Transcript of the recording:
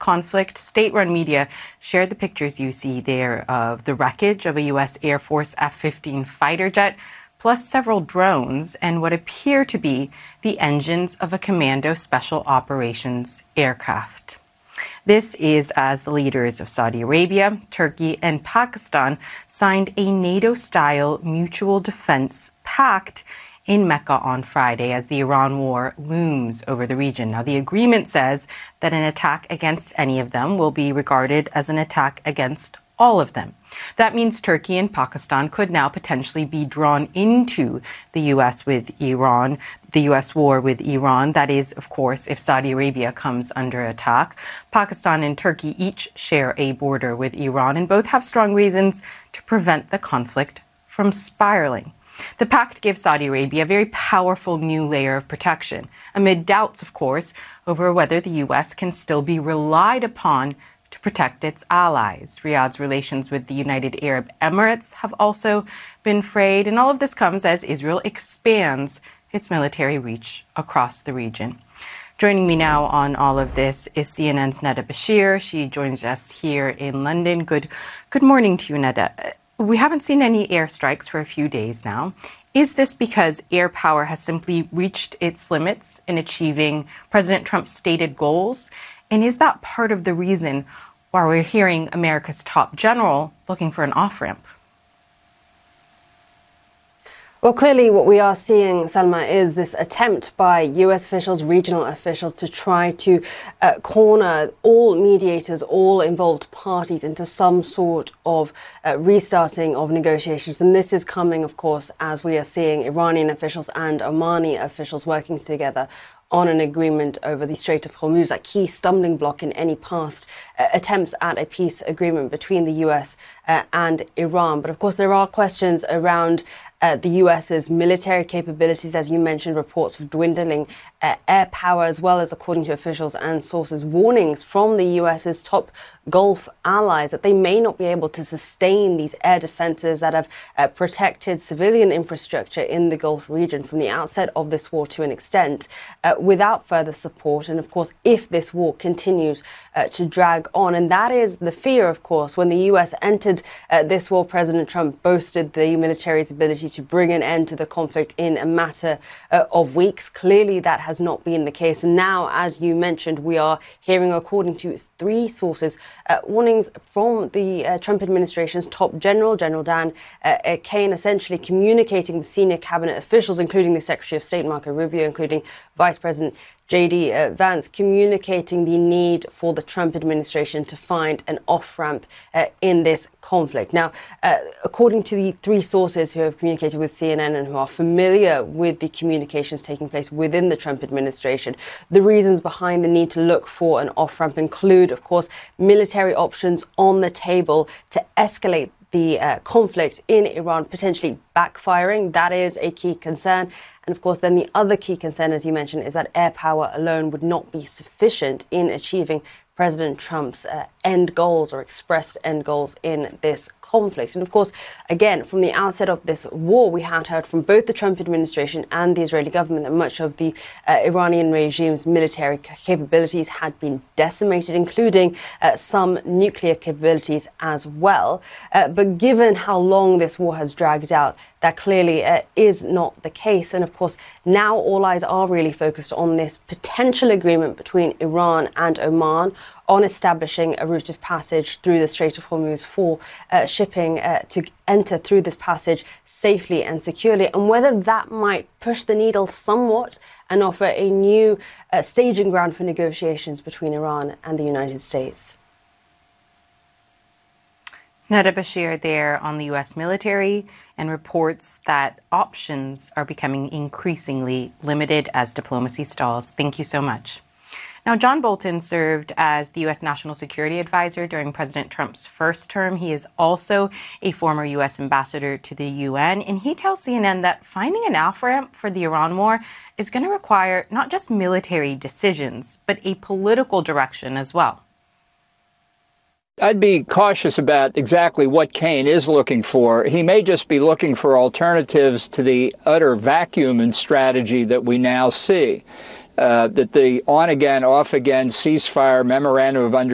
conflict, state-run media shared the pictures you see there of the wreckage of a U.S. Air Force F-15 fighter jet, plus several drones and what appear to be the engines of a Commando Special Operations aircraft. This is as the leaders of Saudi Arabia, Turkey, and Pakistan signed a NATO-style mutual defense pact in Mecca on Friday as the Iran war looms over the region. Now, the agreement says that an attack against any of them will be regarded as an attack against all of them. That means Turkey and Pakistan could now potentially be drawn into the U.S. with Iran, the U.S. war with Iran. That is, of course, if Saudi Arabia comes under attack. Pakistan and Turkey each share a border with Iran, and both have strong reasons to prevent the conflict from spiraling. The pact gives Saudi Arabia a very powerful new layer of protection, amid doubts, of course, over whether the U.S. can still be relied upon to protect its allies. Riyadh's relations with the United Arab Emirates have also been frayed, and all of this comes as Israel expands its military reach across the region. Joining me now on all of this is CNN's Neda Bashir. She joins us here in London. Good morning to you, Neda. We haven't seen any airstrikes for a few days now. Is this because air power has simply reached its limits in achieving President Trump's stated goals? And is that part of the reason why we're hearing America's top general looking for an off-ramp? Well, clearly what we are seeing, Salma, is this attempt by US officials, regional officials, to try to corner all mediators, all involved parties into some sort of restarting of negotiations. And this is coming, of course, as we are seeing Iranian officials and Omani officials working together on an agreement over the Strait of Hormuz, a key stumbling block in any past attempts at a peace agreement between the US and Iran. But of course, there are questions around the US's military capabilities, as you mentioned, reports of dwindling air power, as well as, according to officials and sources, warnings from the US's top Gulf allies that they may not be able to sustain these air defenses that have protected civilian infrastructure in the Gulf region from the outset of this war to an extent without further support. And of course, if this war continues to drag on, and that is the fear, of course, when the US entered this war, President Trump boasted the military's ability to bring an end to the conflict in a matter of weeks. Clearly, that has not been the case. And now, as you mentioned, we are hearing, according to three sources, warnings from the Trump administration's top general, General Dan Kane, essentially communicating with senior cabinet officials, including the Secretary of State, Marco Rubio, including Vice President J.D. Vance, communicating the need for the Trump administration to find an off-ramp in this conflict. Now, according to the three sources who have communicated with CNN and who are familiar with the communications taking place within the Trump administration, the reasons behind the need to look for an off-ramp include, of course, military options on the table to escalate the conflict in Iran potentially backfiring. That is a key concern. And of course, then the other key concern, as you mentioned, is that air power alone would not be sufficient in achieving President Trump's end goals or expressed end goals in this conflict. And of course, again, from the outset of this war, we had heard from both the Trump administration and the Israeli government that much of the Iranian regime's military capabilities had been decimated, including some nuclear capabilities as well. But given how long this war has dragged out, that clearly is not the case. And of course, now all eyes are really focused on this potential agreement between Iran and Oman on establishing a route of passage through the Strait of Hormuz for shipping to enter through this passage safely and securely, and whether that might push the needle somewhat and offer a new staging ground for negotiations between Iran and the United States. Neda Bashir there on the U.S. military and reports that options are becoming increasingly limited as diplomacy stalls. Thank you so much. Now, John Bolton served as the U.S. National Security Advisor during President Trump's first term. He is also a former U.S. ambassador to the UN, and he tells CNN that finding an off-ramp for the Iran war is going to require not just military decisions, but a political direction as well. I'd be cautious about exactly what Kane is looking for. He may just be looking for alternatives to the utter vacuum in strategy that we now see. That the on-again, off-again ceasefire memorandum of understanding